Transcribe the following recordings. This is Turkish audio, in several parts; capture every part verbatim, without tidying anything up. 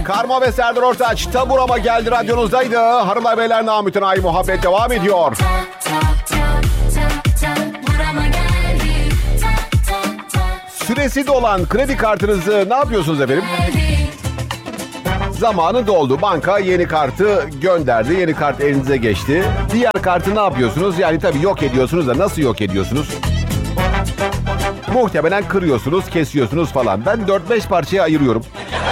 Karma ve Serdar Ortaç Taburama geldi radyonuzdaydı. Hanımlar beyler, namütün ay muhabbet devam ediyor. Süresi dolan kredi kartınızı ne yapıyorsunuz efendim? Zamanı doldu. Banka yeni kartı gönderdi. Yeni kart elinize geçti. Diğer kartı ne yapıyorsunuz? Yani tabii yok ediyorsunuz da nasıl yok ediyorsunuz? Muhtemelen kırıyorsunuz, kesiyorsunuz falan. Ben dört beş parçaya ayırıyorum.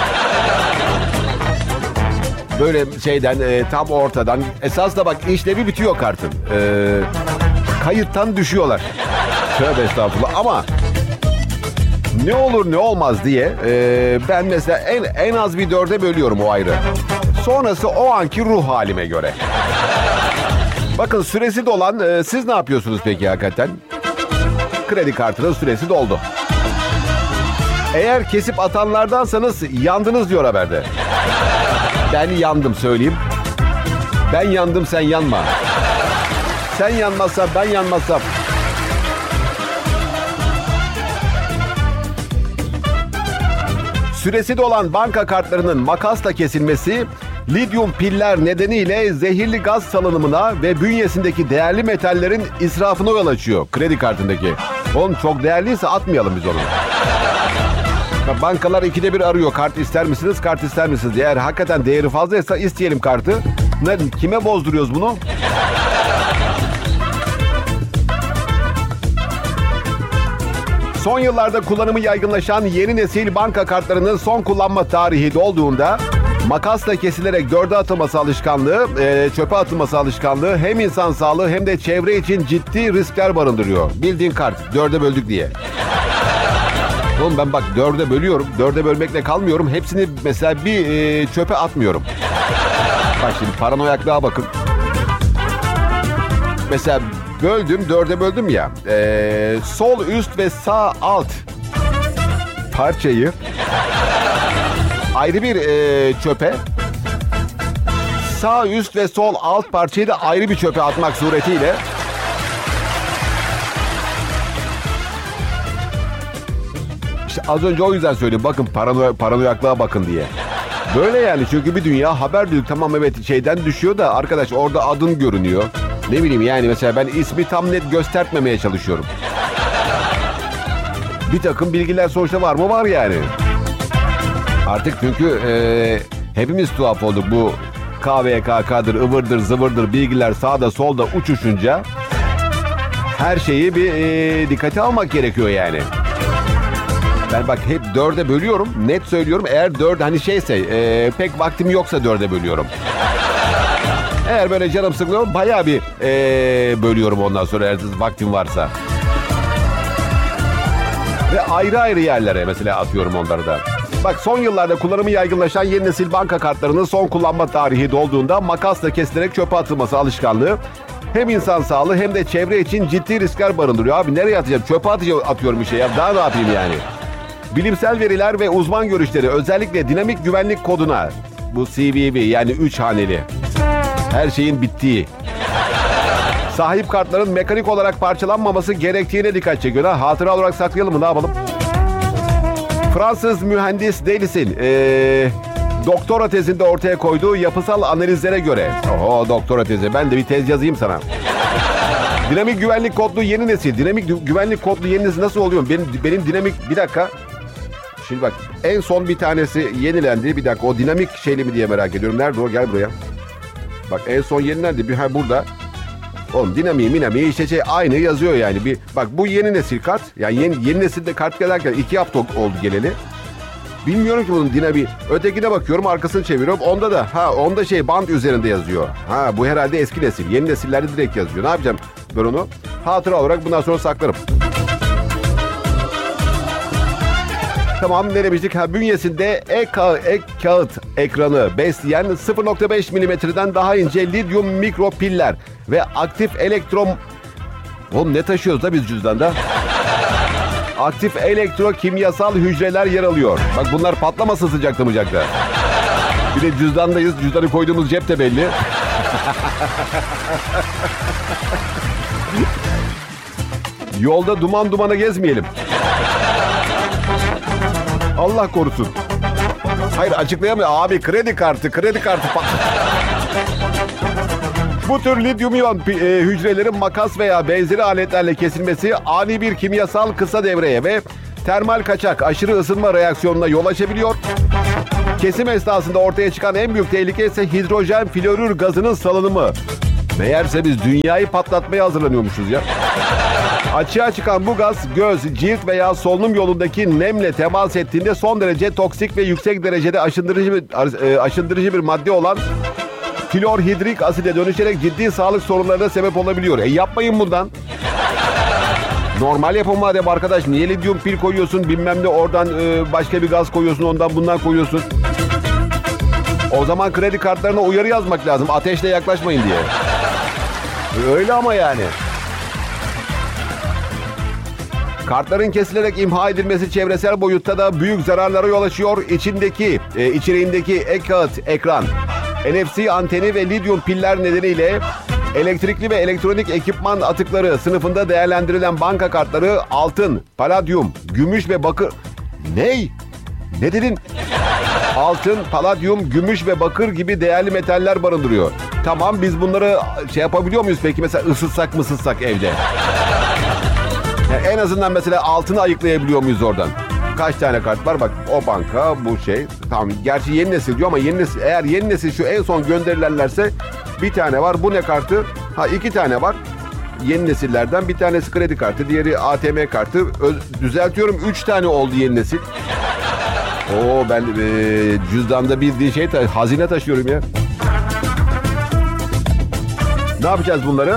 Böyle şeyden e, tam ortadan. Esas da bak işlevi bitiyor kartın. E, kayıttan düşüyorlar. Tövbe estağfurullah ama ne olur ne olmaz diye e, ben mesela en, en az bir dörde bölüyorum o ayrı. Sonrası o anki ruh halime göre. Bakın süresi dolan e, siz ne yapıyorsunuz peki hakikaten? Kredi kartının süresi doldu. Eğer kesip atanlardansanız yandınız diyor haberde. Ben yandım söyleyeyim. Ben yandım sen yanma. Sen yanmazsan ben yanmazsam. Süresi dolan banka kartlarının makasla kesilmesi, lityum piller nedeniyle zehirli gaz salınımına ve bünyesindeki değerli metallerin israfına yol açıyor kredi kartındaki. Oğlum çok değerliyse atmayalım biz onu. Bankalar ikide bir arıyor. Kart ister misiniz, kart ister misiniz? Eğer hakikaten değeri fazlaysa isteyelim kartı. Ne, kime bozduruyoruz bunu? Son yıllarda kullanımı yaygınlaşan yeni nesil banka kartlarının son kullanma tarihi dolduğunda makasla kesilerek dörde atılması alışkanlığı, e, çöpe atılması alışkanlığı hem insan sağlığı hem de çevre için ciddi riskler barındırıyor. Bildiğin kart, dörde böldük diye. Oğlum ben bak dörde bölüyorum, dörde bölmekle kalmıyorum. Hepsini mesela bir e, çöpe atmıyorum. Bak şimdi paranoyaklığa bakın. Mesela böldüm, dörde böldüm ya. E, sol üst ve sağ alt parçayı ayrı bir e, çöpe, sağ üst ve sol alt parçayı da ayrı bir çöpe atmak suretiyle İşte az önce o yüzden söyledim. Bakın paranoy paranoyaklığa bakın diye. Böyle yani çünkü bir dünya haber duyduk. Tamam evet şeyden düşüyor da arkadaş orada adın görünüyor. Ne bileyim yani mesela ben ismi tam net göstermemeye çalışıyorum. Bir takım bilgiler sonuçta var mı? Var yani. Artık çünkü e, hepimiz tuhaf olduk. Bu K V K K'dır, ıvırdır, zıvırdır bilgiler sağda solda uçuşunca her şeyi bir e, dikkate almak gerekiyor yani. Ben bak hep dörde bölüyorum. Net söylüyorum. Eğer dörde hani şeyse e, pek vaktim yoksa dörde bölüyorum. Eğer böyle canım sıkılıyor bayağı bir e, bölüyorum ondan sonra eğer vaktim varsa. Ve ayrı ayrı yerlere mesela atıyorum onları da. Bak son yıllarda kullanımı yaygınlaşan yeni nesil banka kartlarının son kullanma tarihi dolduğunda makasla kesilerek çöpe atılması alışkanlığı hem insan sağlığı hem de çevre için ciddi riskler barındırıyor. Abi nereye atacağım? Çöpe atacağım, atıyorum bir şey ya. Daha ne yapayım yani? Bilimsel veriler ve uzman görüşleri özellikle dinamik güvenlik koduna, bu C V V yani üç haneli, her şeyin bittiği, sahip kartların mekanik olarak parçalanmaması gerektiğine dikkat çekiyor. Ha, hatıra olarak saklayalım mı, ne yapalım? Fransız mühendis Delis'in ee, doktora tezinde ortaya koyduğu yapısal analizlere göre, oho doktora tezi, ben de bir tez yazayım sana. Dinamik güvenlik kodlu yeni nesil, dinamik güvenlik kodlu yeni nesil nasıl oluyor? Benim, benim dinamik, bir dakika. Şimdi bak en son bir tanesi yenilendi. Bir dakika o dinamik şeyli mi diye merak ediyorum. Nerede o? Gel buraya. Bak en son yenilendi. Bir ha burada. Oğlum dinamiği minamiği işte şey aynı yazıyor yani. Bir bak bu yeni nesil kart. Yani yeni, yeni nesilde kart gelirken iki hafta oldu geleli. Bilmiyorum ki bunun dinamiği. Ötekine bakıyorum arkasını çeviriyorum. Onda da ha onda şey band üzerinde yazıyor. Ha bu herhalde eski nesil. Yeni nesillerde direkt yazıyor. Ne yapacağım ben onu? Hatıra olarak bundan sonra saklarım. Tamam ne demiştik? Ha, bünyesinde ek, ek kağıt ekranı besleyen sıfır nokta beş milimetreden daha ince lityum mikro piller ve aktif elektron... Oğlum ne taşıyoruz da biz cüzdanda? Aktif elektrokimyasal hücreler yer alıyor. Bak bunlar patlamasın sıcakta mıcakta. Bir de cüzdandayız. Cüzdanı koyduğumuz cep de belli. Yolda duman dumana gezmeyelim. Allah korusun. Hayır, açıklayamıyor. Abi kredi kartı, kredi kartı. Bu tür lityum iyon e, hücrelerin makas veya benzeri aletlerle kesilmesi ani bir kimyasal kısa devreye ve termal kaçak, aşırı ısınma reaksiyonuna yol açabiliyor. Kesim esnasında ortaya çıkan en büyük tehlike ise hidrojen florür gazının salınımı. Meğerse biz dünyayı patlatmaya hazırlanıyormuşuz ya. Açığa çıkan bu gaz göz, cilt veya solunum yolundaki nemle temas ettiğinde son derece toksik ve yüksek derecede aşındırıcı bir, aşındırıcı bir madde olan klorhidrik aside dönüşerek ciddi sağlık sorunlarına sebep olabiliyor. E yapmayın bundan. Normal yapın madem arkadaş. Niye lityum pil koyuyorsun, bilmem ne oradan e, başka bir gaz koyuyorsun, ondan bundan koyuyorsun. O zaman kredi kartlarına uyarı yazmak lazım. Ateşle yaklaşmayın diye. Öyle ama yani. Kartların kesilerek imha edilmesi çevresel boyutta da büyük zararlara yol açıyor. İçindeki, e, içeriğindeki ek kağıt, ekran, N F C anteni ve lityum piller nedeniyle elektrikli ve elektronik ekipman atıkları sınıfında değerlendirilen banka kartları altın, paladyum, gümüş ve bakır... Ney? Ne dedin? Altın, paladyum, gümüş ve bakır gibi değerli metaller barındırıyor. Tamam, biz bunları şey yapabiliyor muyuz peki? Mesela ısıtsak mı ısıtsak evde? Yani en azından mesela altını ayıklayabiliyor muyuz oradan? Kaç tane kart var? Bak o banka, bu şey. Tamam, gerçi yeni nesil diyor ama yeni nesil, eğer yeni nesil şu en son gönderilenlerse bir tane var. Bu ne kartı? Ha, iki tane var. Yeni nesillerden bir tanesi kredi kartı, diğeri A T M kartı. Öz, düzeltiyorum, üç tane oldu yeni nesil. Oo, ben e, cüzdanda bildiği şey ta- hazine taşıyorum ya. Ne yapacağız bunları?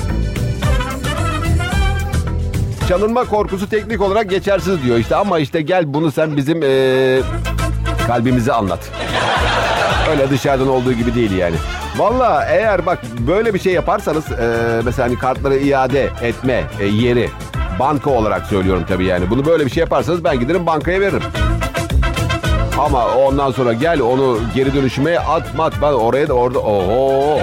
Çalınma korkusu teknik olarak geçersiz diyor işte, ama işte gel bunu sen bizim e, kalbimize anlat. Öyle dışarıdan olduğu gibi değil yani. Vallahi eğer bak böyle bir şey yaparsanız e, mesela hani kartları iade etme e, yeri banka olarak söylüyorum tabii yani. Bunu böyle bir şey yaparsanız ben giderim bankaya veririm. Ama ondan sonra gel onu geri dönüşüme at mat, ben oraya da orada oho.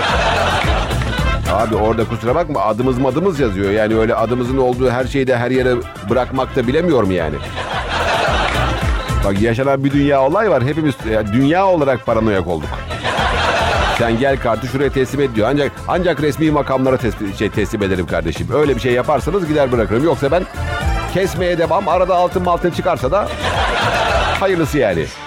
Abi orada kusura bakma adımız madımız yazıyor. Yani öyle adımızın olduğu her şeyi de her yere bırakmak da bilemiyorum yani. Bak yaşanan bir dünya olay var. Hepimiz yani dünya olarak paranoyak olduk. Sen gel kartı şuraya teslim et diyor. Ancak ancak resmi makamlara teslim, şey, teslim ederim kardeşim. Öyle bir şey yaparsanız gider bırakırım. Yoksa ben kesmeye devam. Arada altın altın çıkarsa da hayırlısı yani.